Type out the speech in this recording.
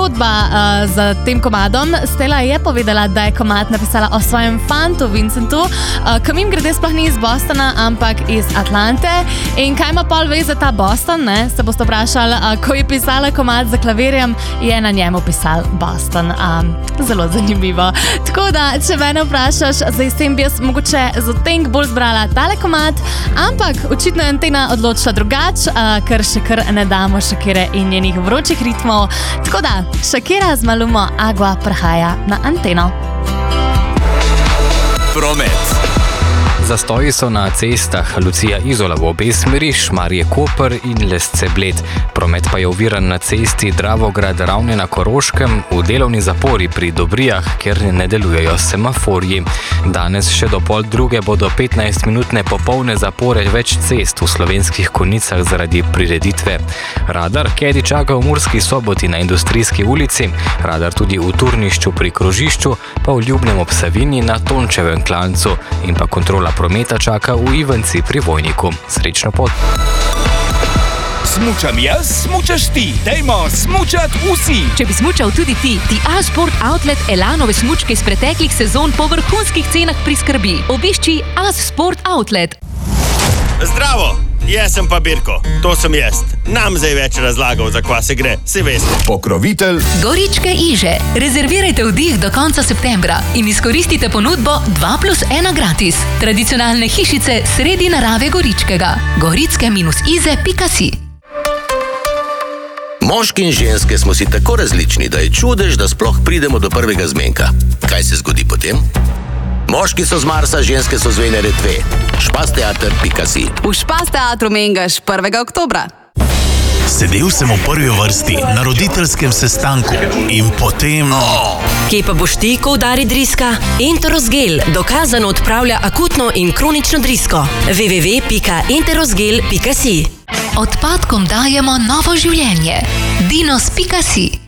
zgodba za tem komadom. Stella je povedala, da je komad napisala o svojem fantu Vincentu, ki mimogrede sploh ni iz Bostona, ampak iz Atlante. In kaj ima pol ve za ta Boston, ne? Se boste vprašali, ko je pisala komad za klavirjem, je na njemu pisal Boston. Zelo zanimivo. Tako da, če mene vprašaš, zdaj sem bi jaz mogoče za Tenk bolj zbrala tale komad, ampak očitno je Antena odločila drugače, ker še kar ne damo Shakire in njenih vročih ritmov. Tako da, Shakira z Malumo Agua prihaja na Anteno. Promet. Zastoji so na cestah Lucija-Izola v obe smeri, Šmarje-Koper in Lesce-Bled. Promet pa je oviran na cesti Dravograd-Ravne na Koroškem, v delovni zapori pri Dobrijah, ker ne delujejo semaforji. Danes še do 12:30 bodo 15-minutne popolne zapore več cest v Slovenskih Konjicah zaradi prireditve. Radar Kedi čaka v Murski Soboti na Industrijski ulici, radar tudi v Turnišču pri krožišču, pa v Ljubnem ob Savinji na Tončevem klancu in pa kontrola prometa čaka v Ivanci pri Vojniku. Srečno pot! Smučam jaz, smučaš ti. Dajmo smučat vsi. Če bi smučal tudi ti A-Sport Outlet Elanove smučke iz preteklih sezon po vrhunskih cenah priskrbi. Obišči A-Sport Outlet. Zdravo, jaz sem pa Birko, to sem jaz. Nam zdaj več razlagal, za kva se gre, si veste. Pokrovitelj Goričke Iže. Rezervirajte vdih do konca septembra in izkoristite ponudbo 2+1 gratis. Tradicionalne hišice sredi narave Goričkega. goritske-ize.si. Moški in ženske smo si tako različni, da je čudež, da sploh pridemo do prvega zmenka. Kaj se zgodi potem? Moški so z Marsa, ženske so z Venere 2. Špasteater.si. V Špas teatru Mengaš 1. oktobra. Sedel sem v prvi vrsti na roditeljskem sestanku in potem... Kje pa boš ti, ko udari driska? Enterosgel dokazano odpravlja akutno in kronično drisko. www.enterosgel.si. Odpadkom dajemo novo življenje. Dinos.si.